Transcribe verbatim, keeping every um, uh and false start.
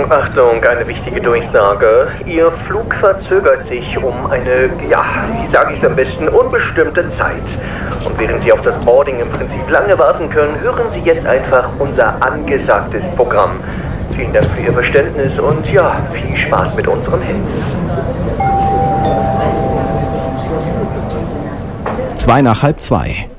Achtung, Achtung, eine wichtige Durchsage. Ihr Flug verzögert sich um eine, ja, wie sage ich es am besten, unbestimmte Zeit. Und während Sie auf das Boarding im Prinzip lange warten können, hören Sie jetzt einfach unser angesagtes Programm. Vielen Dank für Ihr Verständnis und ja, viel Spaß mit unserem Hit. Zwei nach halb zwei.